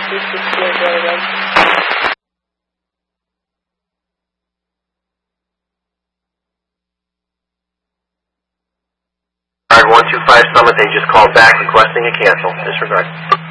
125 Summit, they just called back requesting a cancel. Disregard.